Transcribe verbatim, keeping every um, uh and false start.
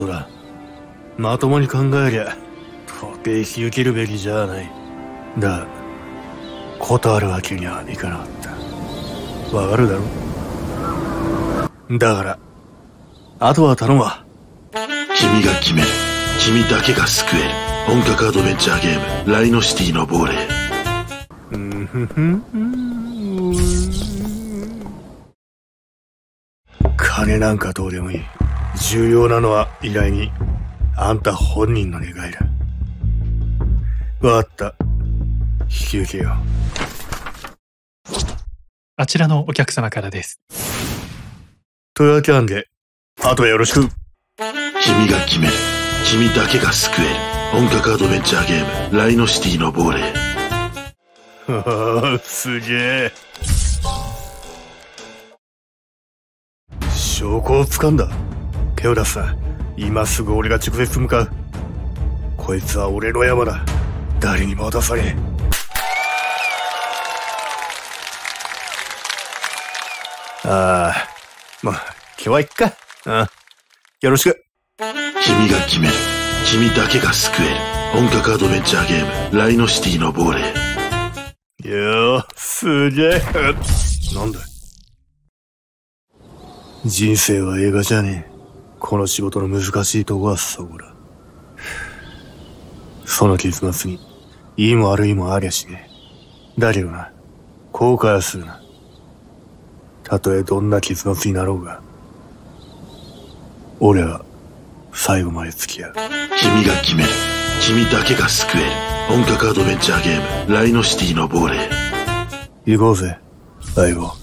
ほら、まともに考えりゃ、到底引き受けるべきじゃない。だが、断るわけにはいかなかった。わかるだろ？だから、あとは頼むわ。 君が決める。君だけが救える。本格アドベンチャーゲーム、ライノシティの亡霊。 うんふふん。金なんかどうでもいい。重要なのは依頼人、あんた本人の願いだ。わかった。引き受けよう。 あちらのお客様からです。 というわけなんで、あとはよろしく。 君が決める。君だけが救える。本格アドベンチャーゲーム、ライノシティの亡霊。 はあ、すげえ。証拠を掴んだ。手を出すな。今すぐ俺が直接向かう。こいつは俺の山だ。誰にも渡さねえ。ああ、まあ、今日はいっか。ああ、よろしく。 君が決める。君だけが救える。本格アドベンチャーゲーム、ライノシティの亡霊。 よー、すげえ。なんだ。人生は映画じゃねえ。この仕事の難しいとこはそこだ。その結末に、いいも悪いもありゃしねえ。だけどな、後悔はするな。たとえどんな結末になろうが、俺は最後まで付き合う。 君が決める。君だけが救える。本格アドベンチャーゲーム、ライノシティの亡霊。 行こうぜ、相棒。